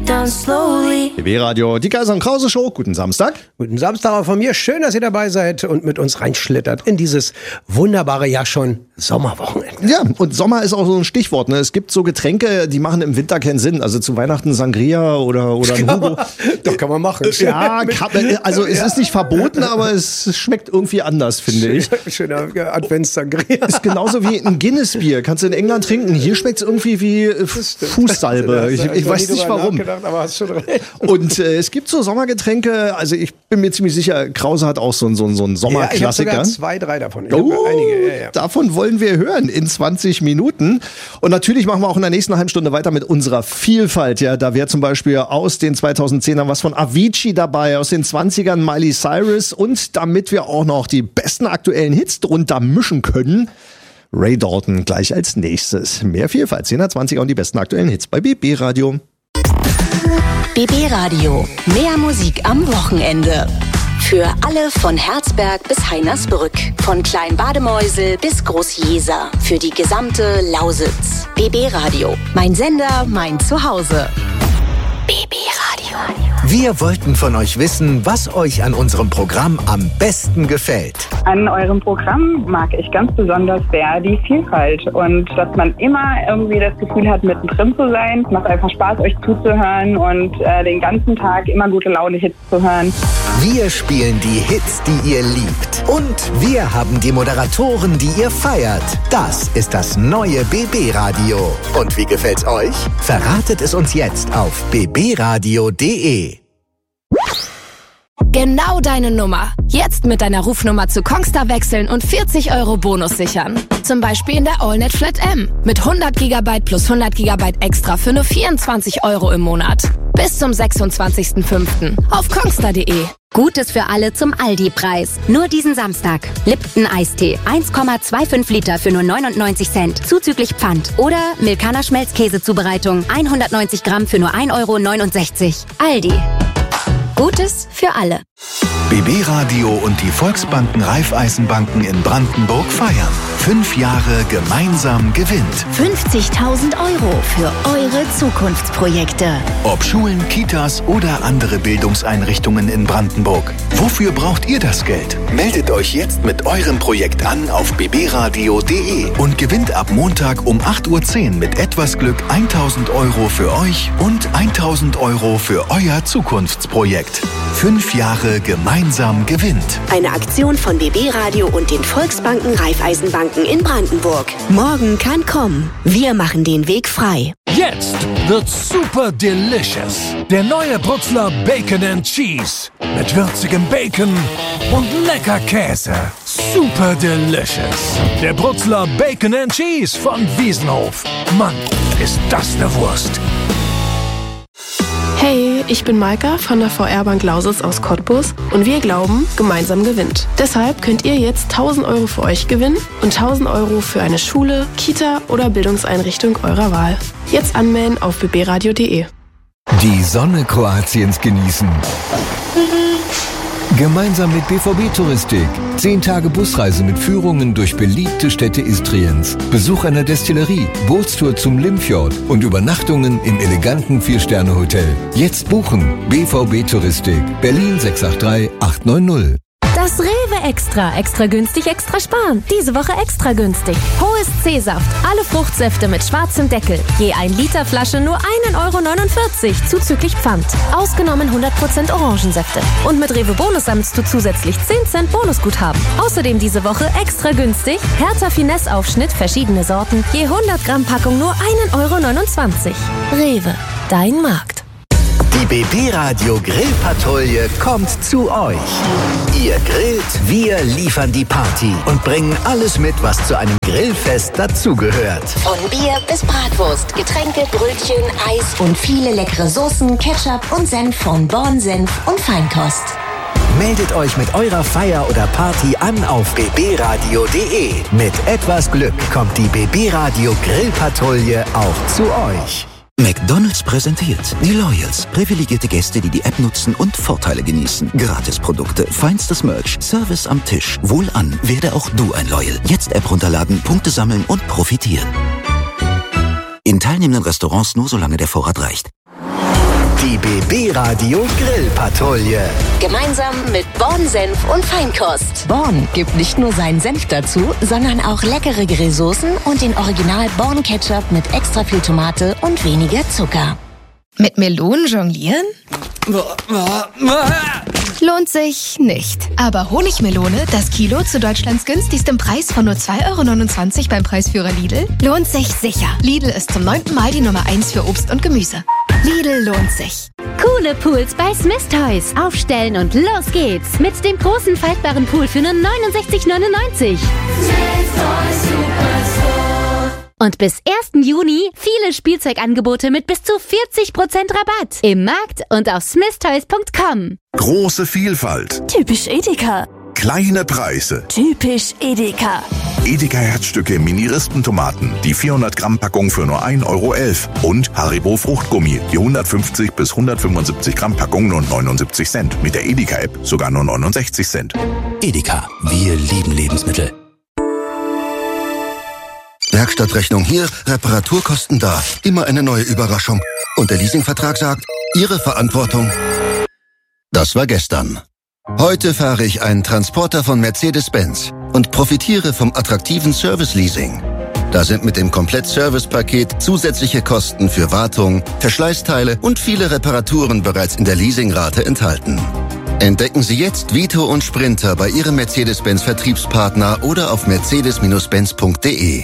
down slowly. BB Radio, die Kaiser und Krause Show. Guten Samstag. Guten Samstag auch von mir. Schön, dass ihr dabei seid und mit uns reinschlittert in dieses wunderbare, ja schon Sommerwochenende. Ja, und Sommer ist auch so ein Stichwort. Ne? Es gibt so Getränke, die machen im Winter keinen Sinn. Also zu Weihnachten Sangria oder ein Hugo. Doch, kann man machen. Ja, also es ist nicht verboten, aber es schmeckt irgendwie anders, finde ich. Schöner Advents-Sangria. Ist genauso wie ein Guinness-Bier. Kannst du in England trinken. Hier schmeckt es irgendwie wie Fußsalbe. Ich weiß nicht warum. Aber hast schon recht. Und es gibt so Sommergetränke, also ich bin mir ziemlich sicher, Krause hat auch so einen Sommerklassiker. Ich habe sogar 2, 3 davon. Einige. Ja. Davon wollen wir hören in 20 Minuten. Und natürlich machen wir auch in der nächsten halben Stunde weiter mit unserer Vielfalt. Ja, da wäre zum Beispiel aus den 2010ern was von Avicii dabei, aus den 20ern Miley Cyrus. Und damit wir auch noch die besten aktuellen Hits drunter mischen können, Ray Dalton gleich als nächstes. Mehr Vielfalt, 10er, 20er und die besten aktuellen Hits bei BB Radio. BB Radio. Mehr Musik am Wochenende. Für alle von Herzberg bis Heinersbrück. Von Klein-Bademeusel bis Groß-Jeser. Für die gesamte Lausitz. BB Radio. Mein Sender, mein Zuhause. BB Radio. Wir wollten von euch wissen, was euch an unserem Programm am besten gefällt. An eurem Programm mag ich ganz besonders sehr die Vielfalt und dass man immer irgendwie das Gefühl hat, mittendrin zu sein. Es macht einfach Spaß, euch zuzuhören und den ganzen Tag immer gute Laune-Hits zu hören. Wir spielen die Hits, die ihr liebt. Und wir haben die Moderatoren, die ihr feiert. Das ist das neue BB Radio. Und wie gefällt's euch? Verratet es uns jetzt auf bbradio.de. Genau deine Nummer. Jetzt mit deiner Rufnummer zu Kongstar wechseln und 40 € Bonus sichern. Zum Beispiel in der AllNet Flat M. Mit 100 GB plus 100 GB extra für nur 24 € im Monat. Bis zum 26.05. auf kongstar.de. Gutes für alle zum Aldi-Preis. Nur diesen Samstag. Lipton Eistee. 1,25 Liter für nur 99 Cent. Zuzüglich Pfand. Oder Milkaner Schmelzkäsezubereitung. 190 Gramm für nur 1,69 €. Aldi. Gutes für alle. BB Radio und die Volksbanken Raiffeisenbanken in Brandenburg feiern. 5 Jahre gemeinsam gewinnt. 50.000 € für eure Zukunftsprojekte. Ob Schulen, Kitas oder andere Bildungseinrichtungen in Brandenburg. Wofür braucht ihr das Geld? Meldet euch jetzt mit eurem Projekt an auf bbradio.de und gewinnt ab Montag um 8:10 Uhr mit etwas Glück 1.000 € für euch und 1.000 € für euer Zukunftsprojekt. 5 Jahre gemeinsam gewinnt. Eine Aktion von BB Radio und den Volksbanken Raiffeisenbanken in Brandenburg. Morgen kann kommen. Wir machen den Weg frei. Jetzt wird's super delicious. Der neue Brutzler Bacon and Cheese. Mit würzigem Bacon und lecker Käse. Super delicious. Der Brutzler Bacon and Cheese von Wiesenhof. Mann, ist das eine Wurst. Hey, ich bin Maika von der VR-Bank Lausitz aus Cottbus und wir glauben, gemeinsam gewinnt. Deshalb könnt ihr jetzt 1.000 € für euch gewinnen und 1.000 € für eine Schule, Kita oder Bildungseinrichtung eurer Wahl. Jetzt anmelden auf bbradio.de. Die Sonne Kroatiens genießen. Gemeinsam mit BVB Touristik. 10 Tage Busreise mit Führungen durch beliebte Städte Istriens. Besuch einer Destillerie, Bootstour zum Limfjord und Übernachtungen im eleganten 4-Sterne-Hotel. Jetzt buchen. BVB Touristik. Berlin 683 890. Das Rewe Extra. Extra günstig, extra sparen. Diese Woche extra günstig. Hohes C-Saft. Alle Fruchtsäfte mit schwarzem Deckel. Je 1 Liter Flasche nur 1,49 € zuzüglich Pfand. Ausgenommen 100% Orangensäfte. Und mit Rewe Bonus sammelst du zusätzlich 10 Cent Bonusguthaben. Außerdem diese Woche extra günstig. Hertha Finesse Aufschnitt, verschiedene Sorten. Je 100 Gramm Packung nur 1,29 €. Rewe. Dein Markt. Die BB Radio Grillpatrouille kommt zu euch. Ihr grillt, wir liefern die Party und bringen alles mit, was zu einem Grillfest dazugehört. Von Bier bis Bratwurst, Getränke, Brötchen, Eis und viele leckere Soßen, Ketchup und Senf von Born Senf und Feinkost. Meldet euch mit eurer Feier oder Party an auf bbradio.de. Mit etwas Glück kommt die BB Radio Grillpatrouille auch zu euch. McDonald's präsentiert die Loyals. Privilegierte Gäste, die die App nutzen und Vorteile genießen. Gratisprodukte, feinstes Merch, Service am Tisch. Wohlan, werde auch du ein Loyal. Jetzt App runterladen, Punkte sammeln und profitieren. In teilnehmenden Restaurants nur solange der Vorrat reicht. BB Radio Grillpatrouille. Gemeinsam mit Born Senf und Feinkost. Born gibt nicht nur seinen Senf dazu, sondern auch leckere Grillsoßen und den Original Born Ketchup mit extra viel Tomate und weniger Zucker. Mit Melonen jonglieren? Lohnt sich nicht. Aber Honigmelone, das Kilo zu Deutschlands günstigstem Preis von nur 2,29 € beim Preisführer Lidl, lohnt sich sicher. Lidl ist zum 9. Mal die Nummer 1 für Obst und Gemüse. Lidl lohnt sich. Coole Pools bei Smith Toys. Aufstellen und los geht's. Mit dem großen faltbaren Pool für nur 69,99 €. Und bis 1. Juni viele Spielzeugangebote mit bis zu 40% Rabatt. Im Markt und auf smithtoys.com. Große Vielfalt. Typisch Edeka. Kleine Preise. Typisch Edeka. Edeka Herzstücke Mini-Rispentomaten, die 400-Gramm-Packung für nur 1,11 € und Haribo Fruchtgummi, die 150 bis 175 Gramm Packung nur 79 Cent. Mit der Edeka-App sogar nur 69 Cent. Edeka, wir lieben Lebensmittel. Werkstattrechnung hier, Reparaturkosten da. Immer eine neue Überraschung. Und der Leasingvertrag sagt, Ihre Verantwortung. Das war gestern. Heute fahre ich einen Transporter von Mercedes-Benz und profitiere vom attraktiven Service-Leasing. Da sind mit dem Komplett-Service-Paket zusätzliche Kosten für Wartung, Verschleißteile und viele Reparaturen bereits in der Leasingrate enthalten. Entdecken Sie jetzt Vito und Sprinter bei Ihrem Mercedes-Benz-Vertriebspartner oder auf mercedes-benz.de.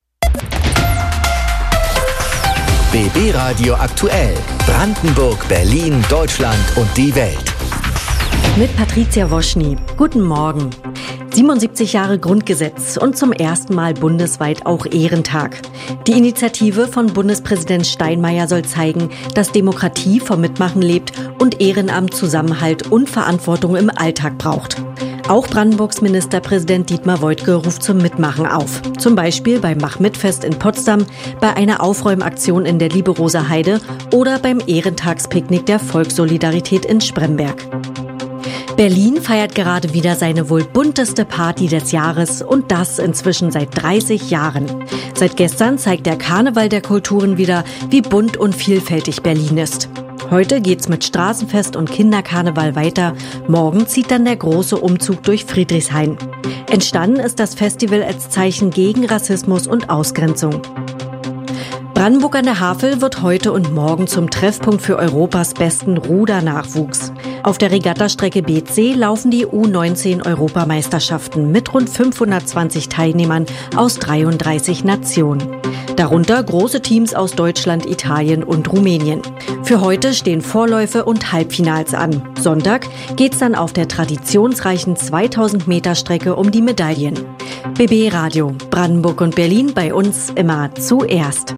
BB Radio aktuell. Brandenburg, Berlin, Deutschland und die Welt. Mit Patricia Woschny. Guten Morgen. 77 Jahre Grundgesetz und zum ersten Mal bundesweit auch Ehrentag. Die Initiative von Bundespräsident Steinmeier soll zeigen, dass Demokratie vom Mitmachen lebt und Ehrenamt Zusammenhalt und Verantwortung im Alltag braucht. Auch Brandenburgs Ministerpräsident Dietmar Woidke ruft zum Mitmachen auf. Zum Beispiel beim Mach-Mit-Fest in Potsdam, bei einer Aufräumaktion in der Lieberoser Heide oder beim Ehrentagspicknick der Volkssolidarität in Spremberg. Berlin feiert gerade wieder seine wohl bunteste Party des Jahres und das inzwischen seit 30 Jahren. Seit gestern zeigt der Karneval der Kulturen wieder, wie bunt und vielfältig Berlin ist. Heute geht's mit Straßenfest und Kinderkarneval weiter. Morgen zieht dann der große Umzug durch Friedrichshain. Entstanden ist das Festival als Zeichen gegen Rassismus und Ausgrenzung. Brandenburg an der Havel wird heute und morgen zum Treffpunkt für Europas besten Rudernachwuchs. Auf der Regattastrecke BC laufen die U19-Europameisterschaften mit rund 520 Teilnehmern aus 33 Nationen. Darunter große Teams aus Deutschland, Italien und Rumänien. Für heute stehen Vorläufe und Halbfinals an. Sonntag geht's dann auf der traditionsreichen 2000-Meter-Strecke um die Medaillen. BB Radio, Brandenburg und Berlin bei uns immer zuerst.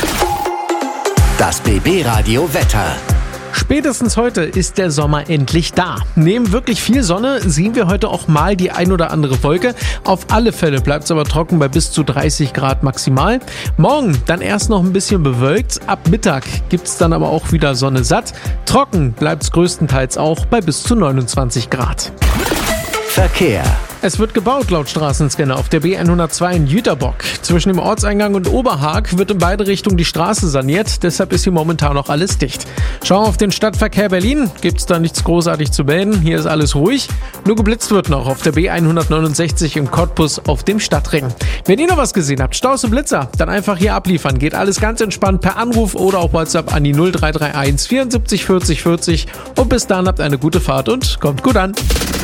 Das BB Radio Wetter. Spätestens heute ist der Sommer endlich da. Neben wirklich viel Sonne sehen wir heute auch mal die ein oder andere Wolke. Auf alle Fälle bleibt es aber trocken bei bis zu 30 Grad maximal. Morgen dann erst noch ein bisschen bewölkt. Ab Mittag gibt es dann aber auch wieder Sonne satt. Trocken bleibt es größtenteils auch bei bis zu 29 Grad. Verkehr. Es wird gebaut laut Straßenscanner auf der B102 in Jüterbock. Zwischen dem Ortseingang und Oberhaag wird in beide Richtungen die Straße saniert, deshalb ist hier momentan noch alles dicht. Schauen wir auf den Stadtverkehr Berlin, gibt's da nichts großartig zu melden, hier ist alles ruhig. Nur geblitzt wird noch auf der B169 in Cottbus auf dem Stadtring. Wenn ihr noch was gesehen habt, Staus und Blitzer, dann einfach hier abliefern. Geht alles ganz entspannt per Anruf oder auch WhatsApp an die 0331 74 40 40 und bis dann habt eine gute Fahrt und kommt gut an.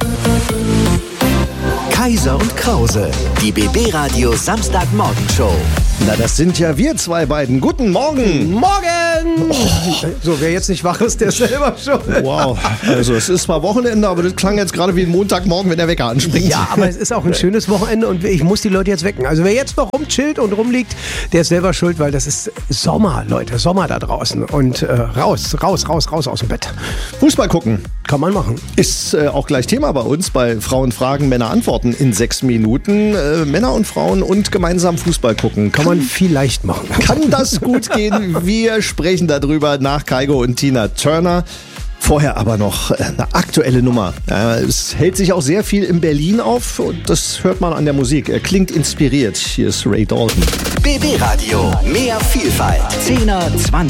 Kaiser und Krause, die BB Radio Samstagmorgenshow. Na, das sind ja wir zwei beiden. Guten Morgen. Morgen! Oh. So, wer jetzt nicht wach ist, der ist selber schon. Wow, also es ist zwar Wochenende, aber das klang jetzt gerade wie ein Montagmorgen, wenn der Wecker anspringt. Ja, aber es ist auch ein schönes Wochenende und ich muss die Leute jetzt wecken. Also wer jetzt noch rumchillt und rumliegt, der ist selber schuld, weil das ist Sommer, Leute, Sommer da draußen. Und raus aus dem Bett. Fußball gucken. Kann man machen. Ist auch gleich Thema bei uns, bei Frauen fragen, Männer antworten in 6 Minuten. Männer und Frauen und gemeinsam Fußball gucken. Kann man vielleicht machen. Kann das gut gehen? Wir sprechen darüber nach Kygo und Tina Turner. Vorher aber noch eine aktuelle Nummer. Es hält sich auch sehr viel in Berlin auf und das hört man an der Musik. Er klingt inspiriert. Hier ist Ray Dalton. BB Radio, mehr Vielfalt. 10er, 20er.